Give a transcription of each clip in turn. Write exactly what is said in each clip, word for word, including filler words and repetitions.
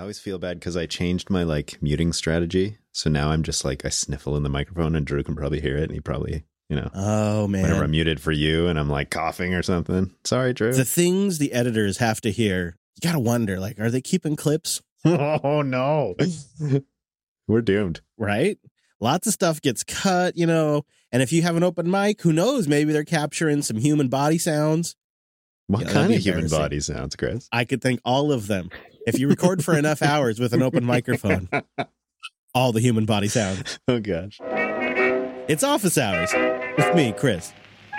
always feel bad because I changed my like muting strategy. So now I'm just like, I sniffle in the microphone and Drew can probably hear it. And he probably, you know, oh man, whenever I'm muted for you and I'm like coughing or something. Sorry, Drew. The things the editors have to hear, you got to wonder, like, are they keeping clips? Oh no, we're doomed. Right? Lots of stuff gets cut, you know, and if you have an open mic, who knows, maybe they're capturing some human body sounds. What You know, kind that'd of be human embarrassing. body sounds, Chris? I could think all of them. If you record for enough hours with an open microphone, all the human body sounds. Oh gosh. It's office hours with me, Chris.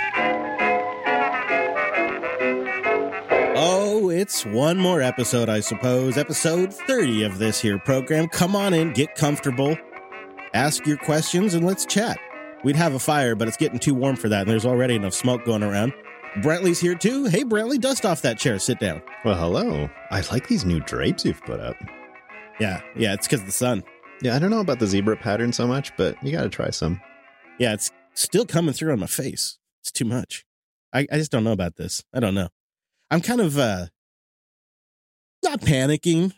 Oh, it's one more episode, I suppose. Episode thirty of this here program. Come on in, get comfortable, ask your questions, and let's chat. We'd have a fire, but it's getting too warm for that, and there's already enough smoke going around. Brentley's here, too. Hey, Brentley, dust off that chair. Sit down. Well, hello. I like these new drapes you've put up. Yeah, yeah, it's because of the sun. Yeah, I don't know about the zebra pattern so much, but you got to try some. Yeah, it's still coming through on my face. It's too much. I, I just don't know about this. I don't know. I'm kind of uh, not panicking,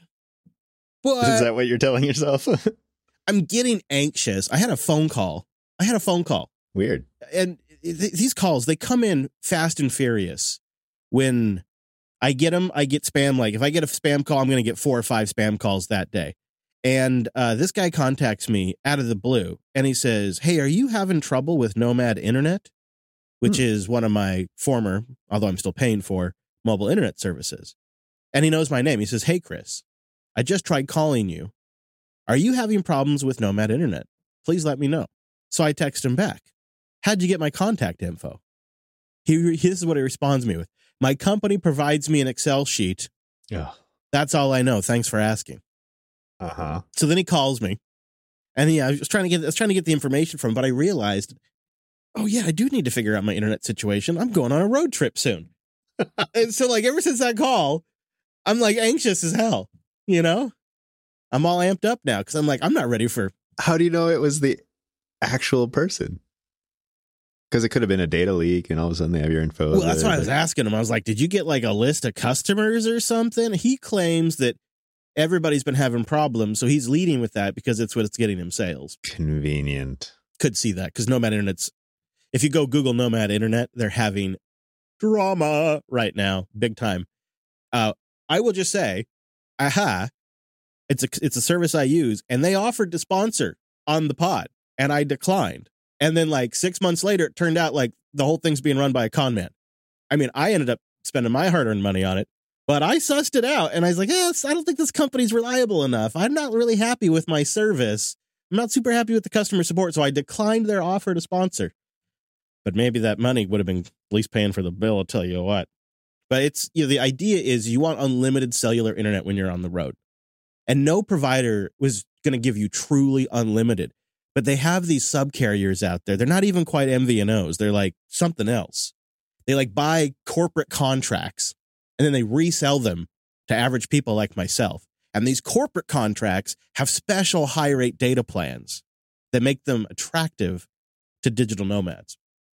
but Is that what you're telling yourself? I'm getting anxious. I had a phone call. I had a phone call. Weird. And th- these calls, they come in fast and furious. When I get them, I get spam. Like if I get a spam call, I'm going to get four or five spam calls that day. And uh, this guy contacts me out of the blue and he says, hey, are you having trouble with Nomad Internet? Which hmm. is one of my former, although I'm still paying for, mobile internet services. And he knows my name. He says, hey, Chris, I just tried calling you. Are you having problems with Nomad Internet? Please let me know. So I text him back. How'd you get my contact info? He, this is what he responds me with. My company provides me an Excel sheet. Yeah. That's all I know. Thanks for asking. Uh-huh. So then he calls me. And yeah, I was trying to get I was trying to get the information from him, but I realized, oh yeah, I do need to figure out my internet situation. I'm going on a road trip soon. And so like ever since that call, I'm like anxious as hell, you know? I'm all amped up now because I'm like, I'm not ready for. How do you know it was the actual person? Because it could have been a data leak and all of a sudden they have your info. Well, that's what I was asking him. I was like, did you get like a list of customers or something? He claims that everybody's been having problems. So he's leading with that because it's what it's getting him sales. Convenient. Could see that because Nomad Internet's, if you go Google Nomad Internet, they're having drama right now, big time. Uh, I will just say, aha, it's a, it's a service I use and they offered to sponsor on the pod and I declined. And then like six months later, it turned out like the whole thing's being run by a con man. I mean, I ended up spending my hard-earned money on it, but I sussed it out. And I was like, yes, I don't think this company's reliable enough. I'm not really happy with my service. I'm not super happy with the customer support. So I declined their offer to sponsor. But maybe that money would have been at least paying for the bill, I'll tell you what. But it's, you know, the idea is you want unlimited cellular internet when you're on the road. And no provider was going to give you truly unlimited. But they have these subcarriers out there. They're not even quite M V N Os. They're like something else. They like buy corporate contracts and then they resell them to average people like myself. And these corporate contracts have special high rate data plans that make them attractive to digital nomads.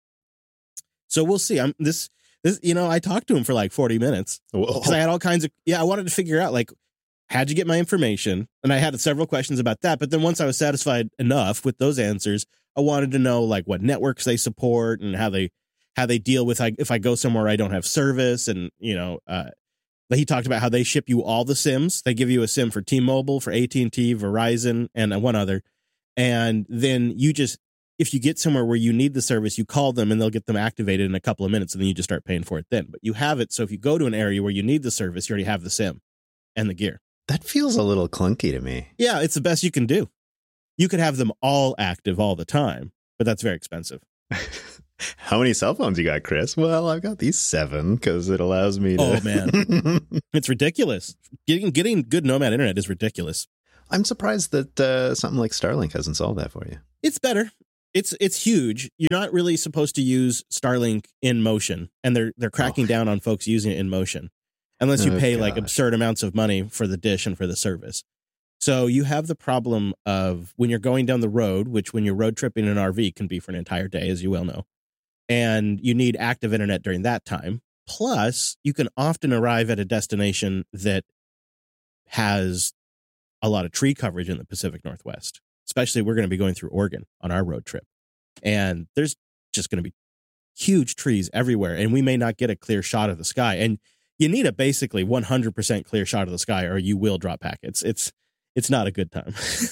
So we'll see. I'm this, this, you know, I talked to him for like forty minutes because I had all kinds of, yeah, I wanted to figure out like, how'd you get my information? And I had several questions about that. But then once I was satisfied enough with those answers, I wanted to know like what networks they support and how they how they deal with like, if I go somewhere I don't have service. And, you know, uh, he talked about how they ship you all the SIMs. They give you a SIM for T-Mobile, for A T and T, Verizon, and one other. And then you just, if you get somewhere where you need the service, you call them and they'll get them activated in a couple of minutes. And then you just start paying for it then. But you have it. So if you go to an area where you need the service, you already have the SIM and the gear. That feels a little clunky to me. Yeah, it's the best you can do. You could have them all active all the time, but that's very expensive. How many cell phones you got, Chris? Well, I've got these seven because it allows me to. Oh, man. It's ridiculous. Getting getting good Nomad Internet is ridiculous. I'm surprised that uh, something like Starlink hasn't solved that for you. It's better. It's it's huge. You're not really supposed to use Starlink in motion, and they're they're cracking oh. down on folks using it in motion. Unless you oh, pay gosh. like absurd amounts of money for the dish and for the service. So you have the problem of when you're going down the road, which when you're road tripping in an R V can be for an entire day, as you well know. And you need active internet during that time. Plus, you can often arrive at a destination that has a lot of tree coverage in the Pacific Northwest. Especially, we're going to be going through Oregon on our road trip. And there's just going to be huge trees everywhere. And we may not get a clear shot of the sky. And you need a basically one hundred percent clear shot of the sky or you will drop packets. It's it's not a good time.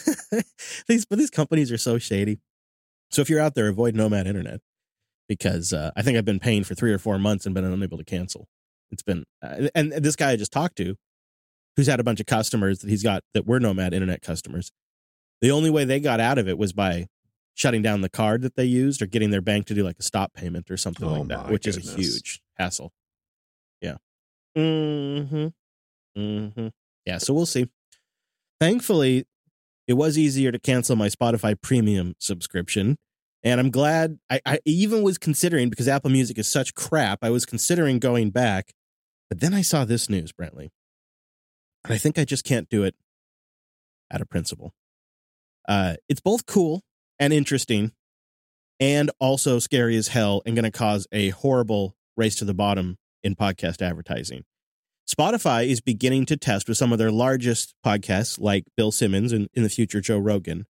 these But these companies are so shady. So if you're out there, avoid Nomad Internet. Because uh, I think I've been paying for three or four months and been unable to cancel. It's been, uh, and this guy I just talked to, who's had a bunch of customers that he's got that were Nomad Internet customers. The only way they got out of it was by shutting down the card that they used or getting their bank to do like a stop payment or something oh like that, which goodness. is a huge hassle. Yeah. Mm-hmm. Mm-hmm. Yeah. So we'll see. Thankfully, it was easier to cancel my Spotify premium subscription. And I'm glad I, I even was considering, because Apple Music is such crap, I was considering going back. But then I saw this news, Brentley. And I think I just can't do it out of principle. Uh, it's both cool and interesting and also scary as hell and going to cause a horrible race to the bottom in podcast advertising. Spotify is beginning to test with some of their largest podcasts like Bill Simmons and in the future Joe Rogan,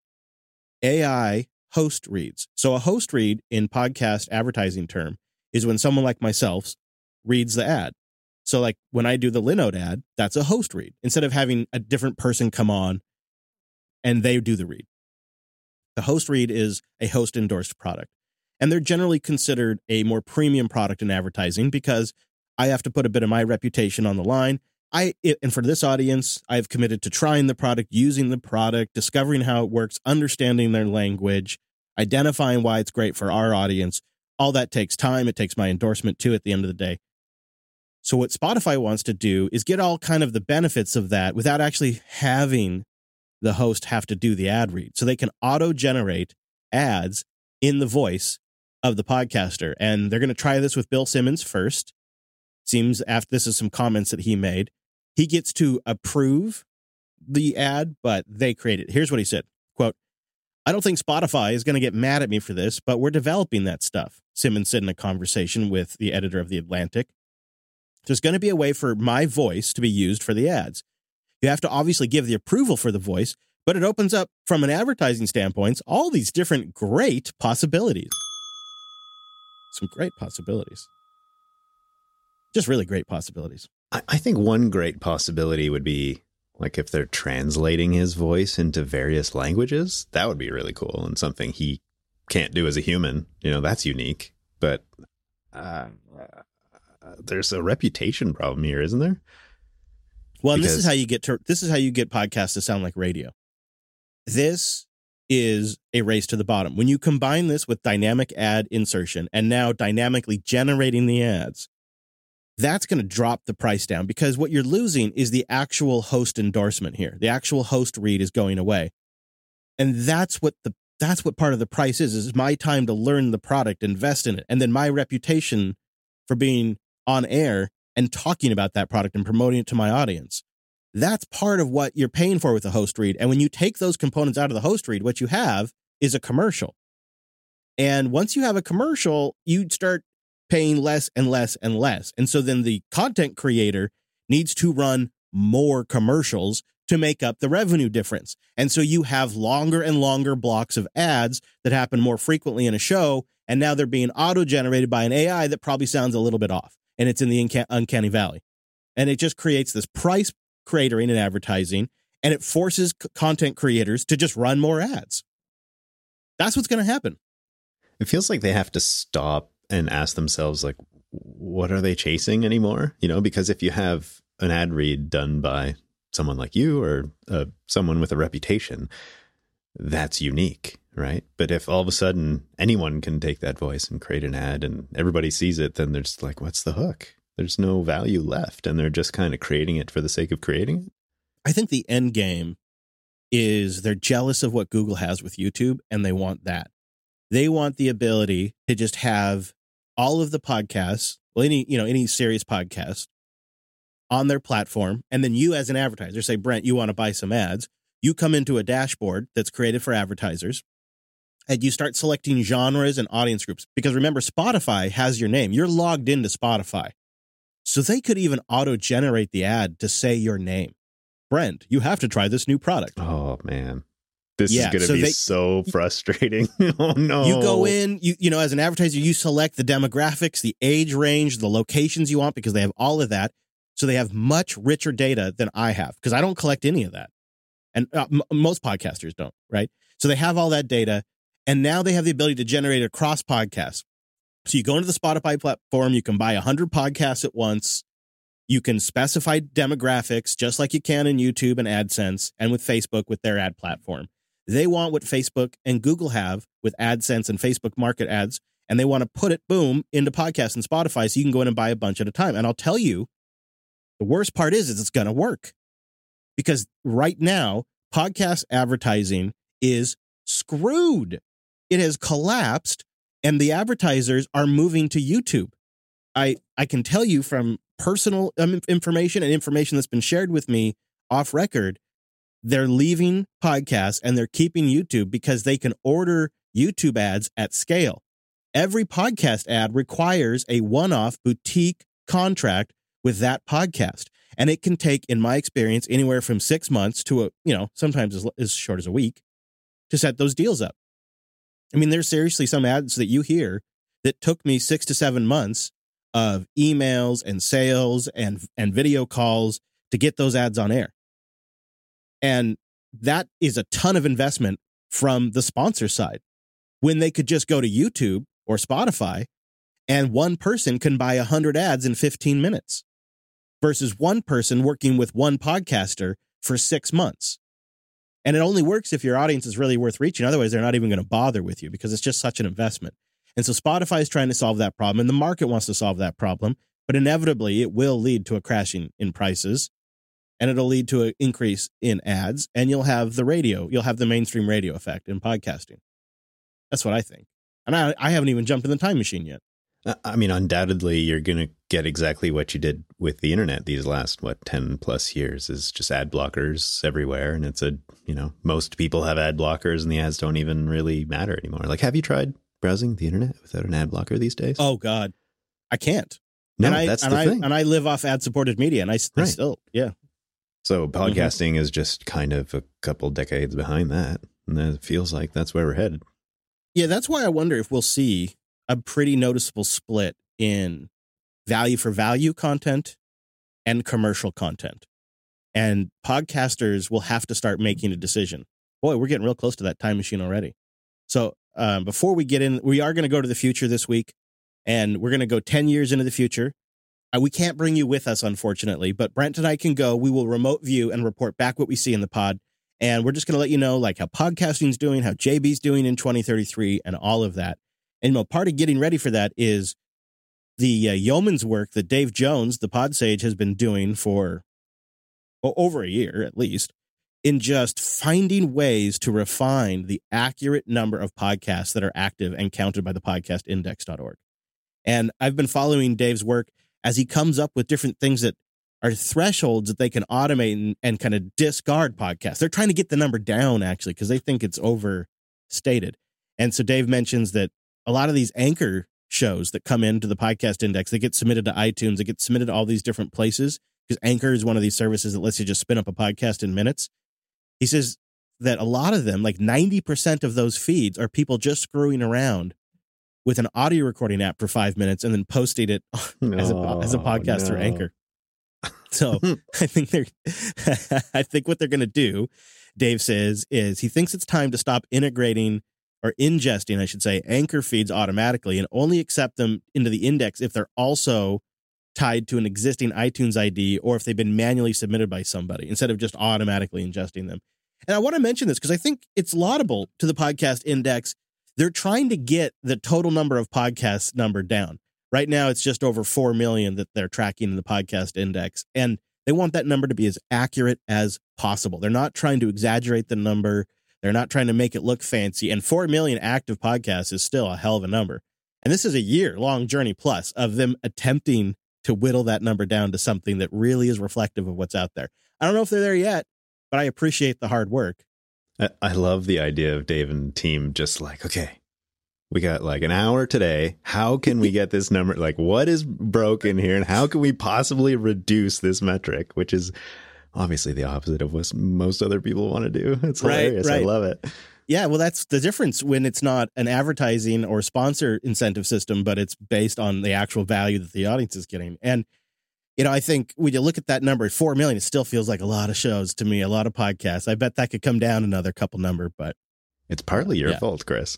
A I host reads. So a host read in podcast advertising term is when someone like myself reads the ad. So like when I do the Linode ad, that's a host read instead of having a different person come on and they do the read. The host read is a host endorsed product. And they're generally considered a more premium product in advertising because I have to put a bit of my reputation on the line. I and for this audience, I've committed to trying the product, using the product, discovering how it works, understanding their language, identifying why it's great for our audience. All that takes time. It takes my endorsement too at the end of the day. So what Spotify wants to do is get all kind of the benefits of that without actually having the host have to do the ad read. So they can auto-generate ads in the voice of the podcaster. And they're going to try this with Bill Simmons first. Seems after this is some comments that he made. He gets to approve the ad, but they create it. Here's what he said, quote, "I don't think Spotify is going to get mad at me for this, but we're developing that stuff," Simmons said in a conversation with the editor of The Atlantic. "There's going to be a way for my voice to be used for the ads. You have to obviously give the approval for the voice, but it opens up, from an advertising standpoint, all these different great possibilities." Some great possibilities. Just really great possibilities. I, I think one great possibility would be like if they're translating his voice into various languages. That would be really cool and something he can't do as a human. You know, that's unique. But uh, uh, there's a reputation problem here, isn't there? Well, and this is how you get to, this is how you get podcasts to sound like radio. This is a race to the bottom. When you combine this with dynamic ad insertion and now dynamically generating the ads, that's going to drop the price down because what you're losing is the actual host endorsement here. The actual host read is going away. And that's what the that's what part of the price is, is my time to learn the product, invest in it, and then my reputation for being on air and talking about that product and promoting it to my audience. That's part of what you're paying for with the host read. And when you take those components out of the host read, what you have is a commercial. And once you have a commercial, you start paying less and less and less. And so then the content creator needs to run more commercials to make up the revenue difference. And so you have longer and longer blocks of ads that happen more frequently in a show. And now they're being auto-generated by an A I that probably sounds a little bit off. And it's in the unca- uncanny valley. And it just creates this price cratering in advertising. And it forces c- content creators to just run more ads. That's what's going to happen. It feels like they have to stop and ask themselves, like, what are they chasing anymore? You know, because if you have an ad read done by someone like you or uh, someone with a reputation, that's unique, right? But if all of a sudden anyone can take that voice and create an ad and everybody sees it, then there's like, what's the hook? There's no value left. And they're just kind of creating it for the sake of creating it. I think the end game is they're jealous of what Google has with YouTube and they want that. They want the ability to just have all of the podcasts, well, any, you know, any serious podcast on their platform. And then you as an advertiser say, Brent, you want to buy some ads. You come into a dashboard that's created for advertisers and you start selecting genres and audience groups. Because remember, Spotify has your name. You're logged into Spotify. So they could even auto-generate the ad to say your name. Brent, you have to try this new product. Oh, man. This Yeah, is going to so be they- so frustrating. Oh, no. You go in, you you know, as an advertiser, you select the demographics, the age range, the locations you want, because they have all of that. So they have much richer data than I have, because I don't collect any of that. And uh, m- most podcasters don't, right? So they have all that data, and now they have the ability to generate across podcasts. So you go into the Spotify platform, you can buy one hundred podcasts at once. You can specify demographics just like you can in YouTube and AdSense, and with Facebook with their ad platform. They want what Facebook and Google have with AdSense and Facebook Market ads, and they want to put it, boom, into podcasts and Spotify so you can go in and buy a bunch at a time. And I'll tell you, the worst part is, is it's going to work. Because right now, podcast advertising is screwed. It has collapsed, and the advertisers are moving to YouTube. I, I can tell you from personal um, information and information that's been shared with me off record, they're leaving podcasts and they're keeping YouTube because they can order YouTube ads at scale. Every podcast ad requires a one-off boutique contract with that podcast. And it can take, in my experience, anywhere from six months to, a, you know, sometimes as, as short as a week to set those deals up. I mean, there's seriously some ads that you hear that took me six to seven months of emails and sales and, and video calls to get those ads on air. And that is a ton of investment from the sponsor side, when they could just go to YouTube or Spotify and one person can buy one hundred ads in fifteen minutes versus one person working with one podcaster for six months. And it only works if your audience is really worth reaching. Otherwise, they're not even going to bother with you because it's just such an investment. And so Spotify is trying to solve that problem, and the market wants to solve that problem. But inevitably, it will lead to a crashing in prices, and it'll lead to an increase in ads, and you'll have the radio. You'll have the mainstream radio effect in podcasting. That's what I think. And I, I haven't even jumped in the time machine yet. I mean, undoubtedly, you're going to get exactly what you did with the internet these last, what, ten plus years is just ad blockers everywhere. And it's a, you know, most people have ad blockers and the ads don't even really matter anymore. Like, have you tried browsing the internet without an ad blocker these days? Oh, God. I can't. no, and I, that's and the I, thing. And I live off ad-supported media, and I, I Right. still, yeah. So podcasting is just kind of a couple decades behind that. And it feels like that's where we're headed. Yeah, that's why I wonder if we'll see a pretty noticeable split in value for value content and commercial content. And podcasters will have to start making a decision. Boy, we're getting real close to that time machine already. So um, before we get in, we are going to go to the future this week, and we're going to go ten years into the future. Uh, we can't bring you with us, unfortunately, but Brent and I can go. We will remote view and report back what we see in the pod. And we're just going to let you know, like, how podcasting's doing, how J B's doing in twenty thirty-three, and all of that. And, you know, part of getting ready for that is the uh, yeoman's work that Dave Jones, the pod sage, has been doing for well, over a year, at least, in just finding ways to refine the accurate number of podcasts that are active and counted by the podcast index dot org. And I've been following Dave's work as he comes up with different things that are thresholds that they can automate and, and kind of discard podcasts. They're trying to get the number down, actually, because they think it's overstated. And so Dave mentions that a lot of these anchor shows that come into the podcast index, they get submitted to iTunes, they get submitted to all these different places, because Anchor is one of these services that lets you just spin up a podcast in minutes. He says that a lot of them, like ninety percent of those feeds, are people just screwing around with an audio recording app for five minutes and then posting it as a, as a podcast no. through Anchor. So I think they're, I think what they're going to do, Dave says, is he thinks it's time to stop integrating or ingesting, I should say, Anchor feeds automatically and only accept them into the index if they're also tied to an existing iTunes I D or if they've been manually submitted by somebody instead of just automatically ingesting them. And I want to mention this because I think it's laudable to the podcast index. They're trying to get the total number of podcasts number down. Right now, it's just over four million that they're tracking in the podcast index. And they want that number to be as accurate as possible. They're not trying to exaggerate the number. They're not trying to make it look fancy. And four million active podcasts is still a hell of a number. And this is a year-long journey plus of them attempting to whittle that number down to something that really is reflective of what's out there. I don't know if they're there yet, but I appreciate the hard work. I, I love the idea of Dave and team just like, okay, we got like an hour today. How can we get this number? Like, what is broken here? And how can we possibly reduce this metric? Which is obviously the opposite of what most other people want to do. It's Right, hilarious. right. I love it. Yeah, well, that's the difference when it's not an advertising or sponsor incentive system, but it's based on the actual value that the audience is getting. And, you know, I think when you look at that number, four million, it still feels like a lot of shows to me, a lot of podcasts. I bet that could come down another couple number, but It's partly your Yeah. fault, Chris.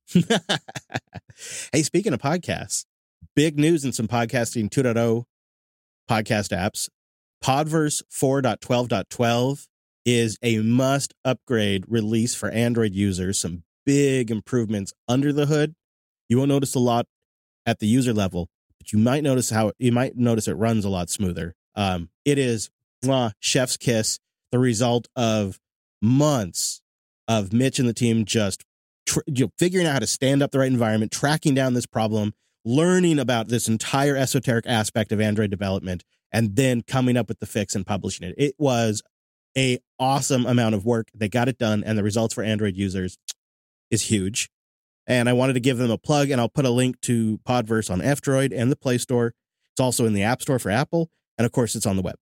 Hey, speaking of podcasts, big news in some podcasting two point oh podcast apps. Podverse four point twelve point twelve is a must upgrade release for Android users. Some big improvements under the hood. You won't notice a lot at the user level, but you might notice how you might notice it runs a lot smoother. Um, it is mwah, chef's kiss, the result of months of Mitch and the team just tr- you know, figuring out how to stand up the right environment, tracking down this problem, learning about this entire esoteric aspect of Android development, and then coming up with the fix and publishing it. It was a awesome amount of work. They got it done, and the results for Android users is huge. And I wanted to give them a plug, and I'll put a link to Podverse on F-Droid and the Play Store. It's also in the App Store for Apple, and of course, it's on the web.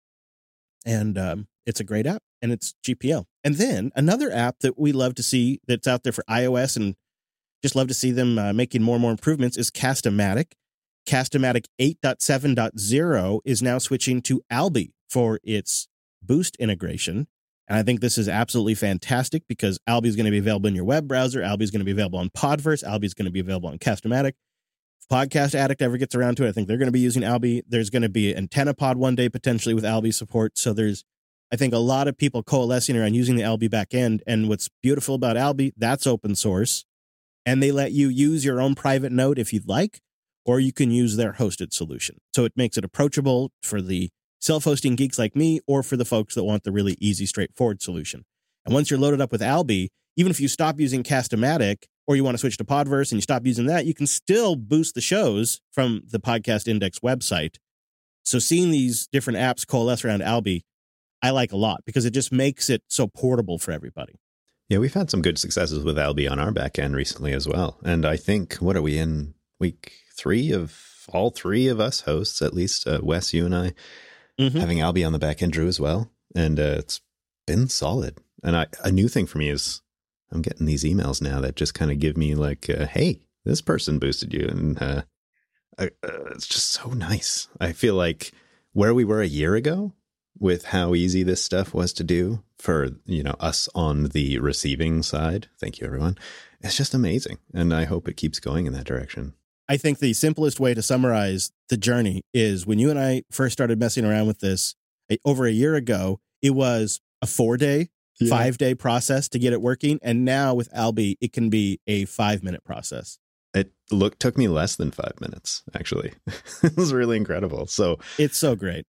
And um, it's a great app, and it's G P L. And then another app that we love to see that's out there for iOS and just love to see them uh, making more and more improvements is Cast-O-Matic. Cast-O-Matic eight point seven point oh is now switching to Alby for its Boost integration. And I think this is absolutely fantastic because Alby is going to be available in your web browser. Alby is going to be available on Podverse. Alby is going to be available on Cast-O-Matic. If Podcast Addict ever gets around to it, I think they're going to be using Alby. There's going to be AntennaPod one day potentially with Alby support. So there's, I think, a lot of people coalescing around using the Alby backend. And what's beautiful about Alby, that's open source. And they let you use your own private node if you'd like, or you can use their hosted solution. So it makes it approachable for the self-hosting geeks like me, or for the folks that want the really easy, straightforward solution. And once you're loaded up with Alby, even if you stop using Cast-O-Matic, or you want to switch to Podverse and you stop using that, you can still boost the shows from the Podcast Index website. So seeing these different apps coalesce around Alby, I like a lot because it just makes it so portable for everybody. Yeah, we've had some good successes with Alby on our back end recently as well. And I think, what are we in week three of all three of us hosts, at least uh, Wes, you and I, mm-hmm. having Alby on the back end, Drew as well. And uh, it's been solid. And I, a new thing for me is I'm getting these emails now that just kind of give me like, uh, hey, this person boosted you. And uh, uh, it's just so nice. I feel like where we were a year ago with how easy this stuff was to do for, you know, us on the receiving side. Thank you, everyone. It's just amazing. And I hope it keeps going in that direction. I think the simplest way to summarize the journey is when you and I first started messing around with this over a year ago, it was a four day, yeah. five day process to get it working. And now with Alby, it can be a five minute process. It look took me less than five minutes, actually. It was really incredible. So it's so great.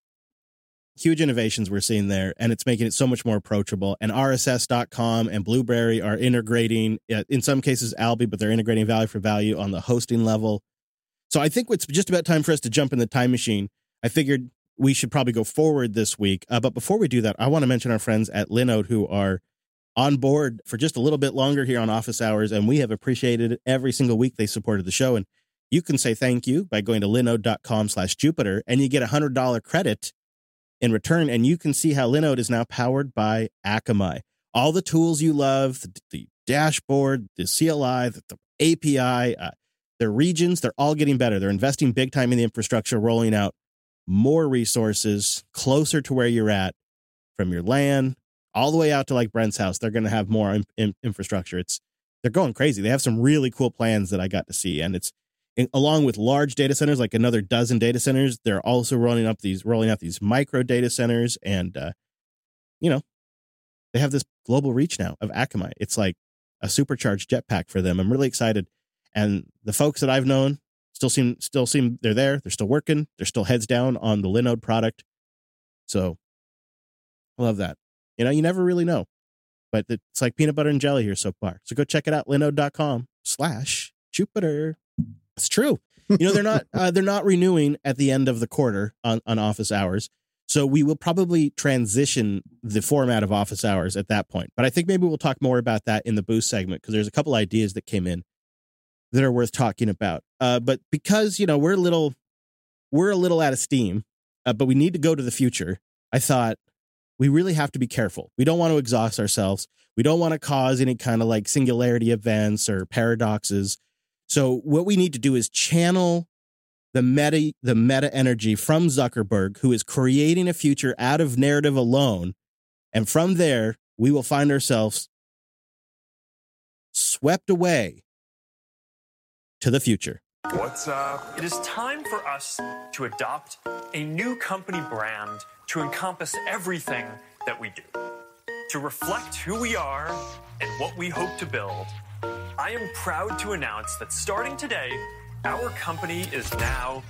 Huge innovations we're seeing there, and it's making it so much more approachable. And R S S dot com and Blueberry are integrating, in some cases, Alby, but they're integrating value for value on the hosting level. So I think it's just about time for us to jump in the time machine. I figured we should probably go forward this week. Uh, but before we do that, I want to mention our friends at Linode who are on board for just a little bit longer here on Office Hours, and we have appreciated it every single week they supported the show. And you can say thank you by going to linode dot com slash Jupiter, and you get a one hundred dollars credit in return, and you can see how Linode is now powered by Akamai. All the tools you love, the, the dashboard, the C L I, the, the A P I, uh, their regions, they're all getting better. They're investing big time in the infrastructure, rolling out more resources closer to where you're at from your LAN all the way out to like Brent's house. They're going to have more in, in, infrastructure. It's they're going crazy. They have some really cool plans that I got to see, and it's in, along with large data centers, like another dozen data centers. They're also rolling up these rolling out these micro data centers, and uh, you know they have this global reach now of Akamai. It's like a supercharged jetpack for them. I'm really excited, and the folks that I've known still seem still seem they're there. They're still working. They're still heads down on the Linode product. So I love that. You know, you never really know, but it's like peanut butter and jelly here so far. So go check it out, linode dot com slash Jupiter. It's true. You know, they're not uh, they're not renewing at the end of the quarter on, on Office Hours. So we will probably transition the format of Office Hours at that point. But I think maybe we'll talk more about that in the Boost segment, because there's a couple ideas that came in that are worth talking about. Uh, but because, you know, we're a little we're a little out of steam, uh, but we need to go to the future. I thought we really have to be careful. We don't want to exhaust ourselves. We don't want to cause any kind of like singularity events or paradoxes. So what we need to do is channel the meta, the meta energy from Zuckerberg, who is creating a future out of narrative alone. And from there, we will find ourselves swept away to the future. What's up? It is time for us to adopt a new company brand to encompass everything that we do, to reflect who we are and what we hope to build. I am proud to announce that starting today, our company is now